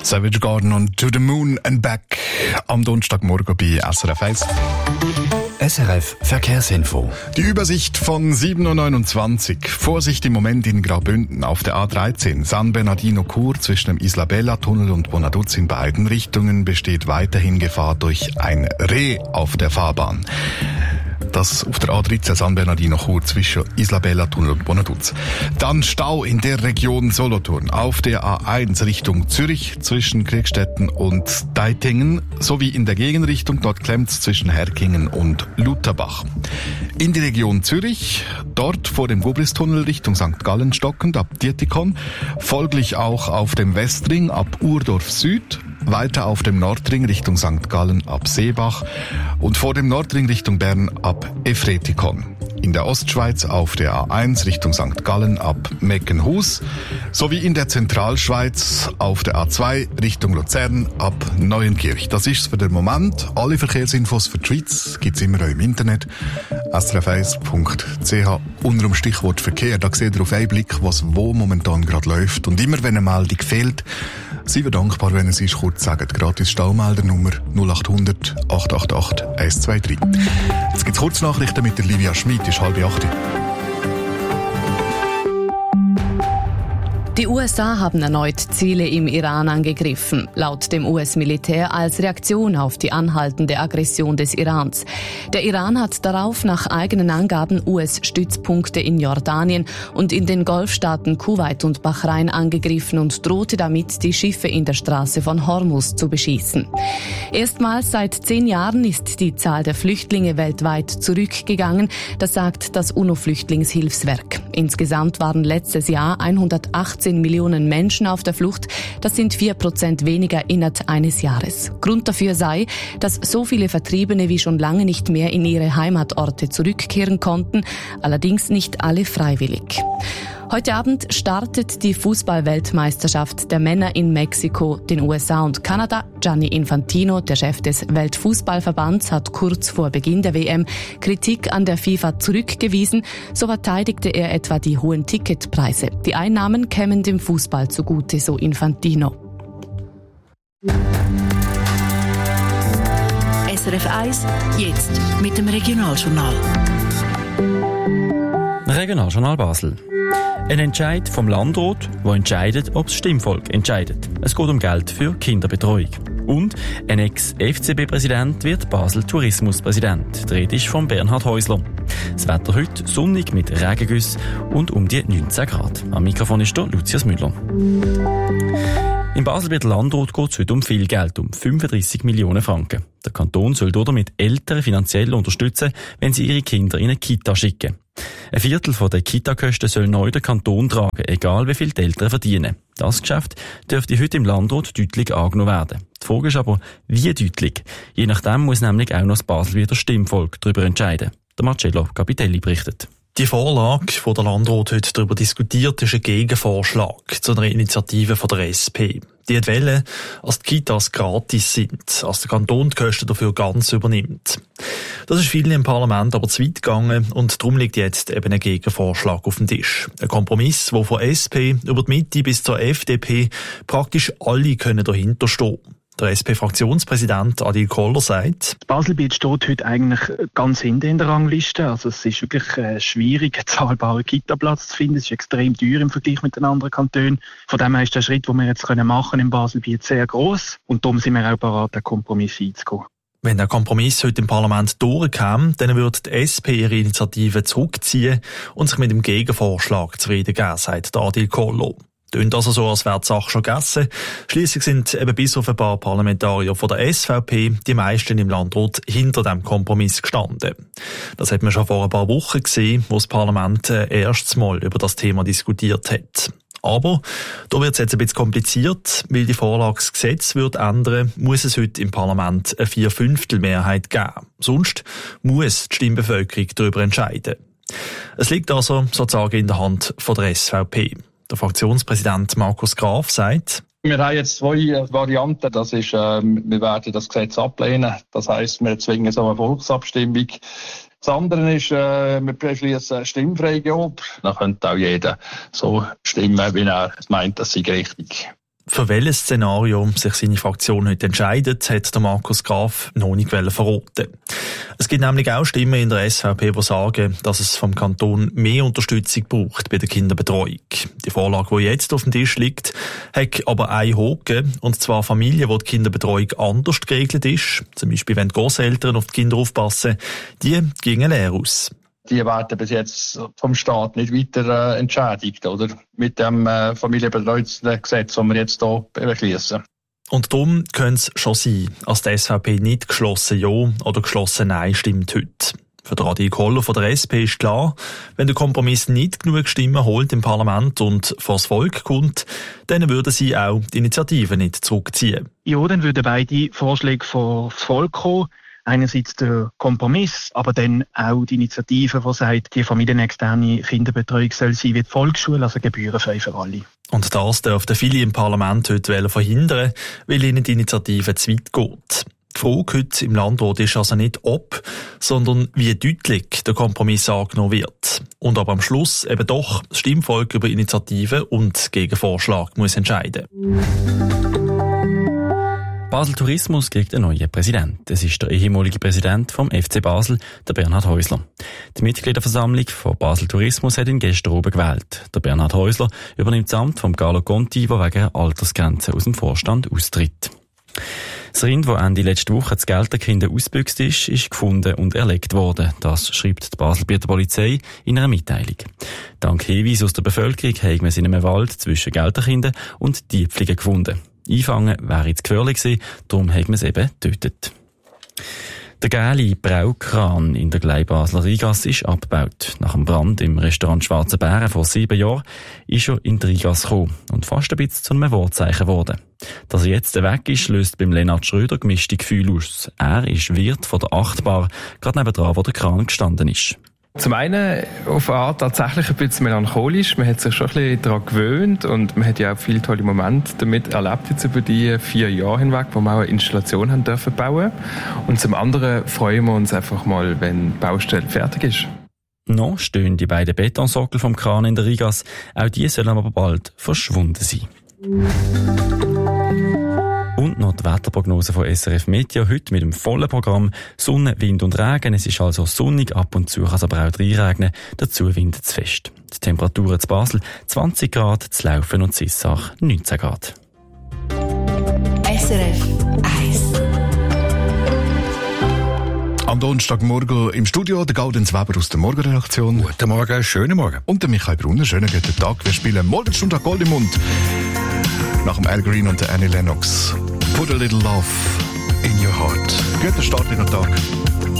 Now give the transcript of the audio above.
Savage Garden und To the Moon and Back am Donnerstagmorgen bei SRF 1. SRF Verkehrsinfo. Die Übersicht von 7.29 Uhr. Vorsicht im Moment in Graubünden auf der A13. San Bernardino-Chur zwischen dem Isla-Bella-Tunnel und Bonaduz in beiden Richtungen besteht weiterhin Gefahr durch ein Reh auf der Fahrbahn. Das auf der A13 San Bernardino-Chur zwischen Isla-Bella-Tunnel und Bonaduz. Dann Stau in der Region Solothurn auf der A1 Richtung Zürich zwischen Kriegstetten und Deitingen sowie in der Gegenrichtung dort klemmt's zwischen Herkingen und Lutherbach. In die Region Zürich, dort vor dem Gubristunnel Richtung St. Gallen stockend ab Dietikon, folglich auch auf dem Westring ab Urdorf Süd, weiter auf dem Nordring Richtung St. Gallen ab Seebach und vor dem Nordring Richtung Bern ab Efretikon. In der Ostschweiz auf der A1 Richtung St. Gallen ab Meckenhus sowie in der Zentralschweiz auf der A2 Richtung Luzern ab Neuenkirch. Das ist's für den Moment. Alle Verkehrsinfos für die Schweiz gibt's immer auch im Internet. srf1.ch unter dem Stichwort Verkehr. Da seht ihr auf einen Blick, was wo momentan gerade läuft. Und immer wenn eine Meldung fehlt, sind wir dankbar, wenn es ist, kurz sagt. Gratis Staumeldernummer 0800 888 123. Jetzt gibt's Kurznachrichten mit der Livia Schmid, ist 7:30. Die USA haben erneut Ziele im Iran angegriffen, laut dem US-Militär als Reaktion auf die anhaltende Aggression des Irans. Der Iran hat darauf nach eigenen Angaben US-Stützpunkte in Jordanien und in den Golfstaaten Kuwait und Bahrain angegriffen und drohte damit, die Schiffe in der Straße von Hormuz zu beschießen. Erstmals seit 10 Jahren ist die Zahl der Flüchtlinge weltweit zurückgegangen, das sagt das UNO-Flüchtlingshilfswerk. Insgesamt waren letztes Jahr 118 Millionen Menschen auf der Flucht. Das sind 4% weniger innerhalb eines Jahres. Grund dafür sei, dass so viele Vertriebene wie schon lange nicht mehr in ihre Heimatorte zurückkehren konnten, allerdings nicht alle freiwillig. Heute Abend startet die Fußball-Weltmeisterschaft der Männer in Mexiko, den USA und Kanada. Gianni Infantino, der Chef des Weltfußballverbands, hat kurz vor Beginn der WM Kritik an der FIFA zurückgewiesen. So verteidigte er etwa die hohen Ticketpreise. Die Einnahmen kämen dem Fußball zugute, so Infantino. SRF 1, jetzt mit dem Regionaljournal. Regionaljournal Basel. Ein Entscheid vom Landrat, der entscheidet, ob das Stimmvolk entscheidet. Es geht um Geld für Kinderbetreuung. Und ein Ex-FCB-Präsident wird Basel-Tourismuspräsident. Die Rede ist von Bernhard Häusler. Das Wetter heute sonnig mit Regengüssen und um die 19 Grad. Am Mikrofon ist hier Lucius Müller. In Basel wird Landrat geht es heute um viel Geld, um 35 Millionen Franken. Der Kanton soll damit Eltern finanziell unterstützen, wenn sie ihre Kinder in eine Kita schicken. Ein Viertel der Kita-Kosten soll neu der Kanton tragen, egal wie viel die Eltern verdienen. Das Geschäft dürfte heute im Landrat deutlich angenommen werden. Die Frage ist aber, wie deutlich? Je nachdem muss nämlich auch noch das Baselwieler Stimmvolk darüber entscheiden. Der Marcello Capitelli berichtet. Die Vorlage, die der Landrat heute darüber diskutiert, ist ein Gegenvorschlag zu einer Initiative von der SP. Die hat wollen, dass die Kitas gratis sind, als der Kanton die Kosten dafür ganz übernimmt. Das ist vielen im Parlament aber zu weit gegangen und darum liegt jetzt eben ein Gegenvorschlag auf dem Tisch. Ein Kompromiss, wo von SP über die Mitte bis zur FDP praktisch alle können dahinter stehen. Der SP-Fraktionspräsident Adil Koller sagt: Baselbiet steht heute eigentlich ganz hinten in der Rangliste. Also es ist wirklich schwierig, einen zahlbaren Kita-Platz zu finden. Es ist extrem teuer im Vergleich mit den anderen Kantonen. Von dem her ist der Schritt, den wir jetzt machen können im Baselbiet, sehr gross. Und darum sind wir auch bereit, einen Kompromiss einzugehen. Wenn der Kompromiss heute im Parlament durchkäme, dann würde die SP ihre Initiative zurückziehen und sich mit dem Gegenvorschlag zufrieden geben, sagt Adil Koller. Tönt also so, als wäre die Sache schon gegessen. Schliesslich sind eben bis auf ein paar Parlamentarier von der SVP die meisten im Landrat hinter dem Kompromiss gestanden. Das hat man schon vor ein paar Wochen gesehen, wo das Parlament erstes Mal über das Thema diskutiert hat. Aber da wird es jetzt ein bisschen kompliziert, weil die Vorlage das Gesetz ändern, muss es heute im Parlament eine 4/5 geben. Sonst muss die Stimmbevölkerung darüber entscheiden. Es liegt also sozusagen in der Hand von der SVP. Der Fraktionspräsident Markus Graf sagt: Wir haben jetzt 2 Varianten. Das ist, wir werden das Gesetz ablehnen. Das heisst, wir zwingen so eine Volksabstimmung. Das andere ist, wir beschließen Stimmfreigabe. Dann könnte auch jeder so stimmen, wie er meint, das sei richtig. Für welches Szenario sich seine Fraktion heute entscheidet, hat der Markus Graf noch nicht verraten. Es gibt nämlich auch Stimmen in der SVP, die sagen, dass es vom Kanton mehr Unterstützung braucht bei der Kinderbetreuung. Die Vorlage, die jetzt auf dem Tisch liegt, hat aber einen Haken, und zwar Familien, wo die Kinderbetreuung anders geregelt ist. Zum Beispiel, wenn die Grosseltern auf die Kinder aufpassen, die gingen leer aus. Die werden bis jetzt vom Staat nicht weiter entschädigt, oder? Mit dem Familienbetreuungsgesetz, das wir jetzt hier beschließen. Und darum könnte es schon sein, als die SVP nicht geschlossen Ja oder geschlossen Nein stimmt heute. Für den Adi Koller von der SP ist klar, wenn der Kompromiss nicht genug Stimmen holt im Parlament und vors Volk kommt, dann würden sie auch die Initiative nicht zurückziehen. Ja, dann würden beide Vorschläge vors Volk kommen. Einerseits der Kompromiss, aber dann auch die Initiative, die sagt, die familienexterne Kinderbetreuung soll sein wie die Volksschule, also gebührenfrei für alle. Und das dürften viele im Parlament heute verhindern, weil ihnen die Initiative zu weit geht. Die Frage heute im Landrat ist also nicht ob, sondern wie deutlich der Kompromiss angenommen wird. Und aber am Schluss eben doch das Stimmvolk über Initiative und Gegenvorschlag muss entscheiden. Basel Tourismus kriegt einen neuen Präsidenten. Es ist der ehemalige Präsident vom FC Basel, der Bernhard Häusler. Die Mitgliederversammlung von Basel Tourismus hat ihn gestern oben gewählt. Der Bernhard Häusler übernimmt das Amt vom Carlo Conti, der wegen einer Altersgrenze aus dem Vorstand austritt. Das Rind, das Ende letzte Woche zu Gelterkinden ausgebüxt ist gefunden und erlegt worden. Das schreibt die Baselbieter Polizei in einer Mitteilung. Dank Hinweisen aus der Bevölkerung haben wir es in einem Wald zwischen Gelterkinden und Diepfliegen gefunden. Einfangen wäre jetzt gefährlich gewesen, darum haben wir es eben getötet. Der gelbe Braukran in der Gleibasler Rheingasse ist abgebaut. Nach dem Brand im Restaurant Schwarze Bären vor 7 Jahren ist er in die Rheingasse gekommen und fast ein bisschen zu einem Wortzeichen geworden. Dass er jetzt weg ist, löst beim Lennart Schröder gemischte Gefühle aus. Er ist Wirt von der Achtbar, gerade nebendran, wo der Kran gestanden ist. Zum einen auf eine Art tatsächlich ein bisschen melancholisch. Man hat sich schon ein bisschen daran gewöhnt und man hat ja auch viele tolle Momente damit erlebt jetzt über die 4 Jahre hinweg, wo wir auch eine Installation haben dürfen bauen. Und zum anderen freuen wir uns einfach mal, wenn die Baustelle fertig ist. Noch stehen die beiden Betonsockel vom Kran in der Rheingasse. Auch die sollen aber bald verschwunden sein. Und noch die Wetterprognose von SRF Meteo. Heute mit dem vollen Programm Sonne, Wind und Regen. Es ist also sonnig, ab und zu kann es aber auch reinregnen. Dazu windet es fest. Die Temperaturen zu Basel 20 Grad, zu Laufen und Sissach 19 Grad. SRF 1. Am Donnerstagmorgen im Studio der Gaudenz Weber aus der Morgenredaktion. Guten Morgen, schönen Morgen. Und der Michael Brunner. Schönen guten Tag. Wir spielen Morgenstund Gold im Mund. Nach dem Al Green und der Annie Lennox. Put a little love in your heart. Guter Start in den Tag.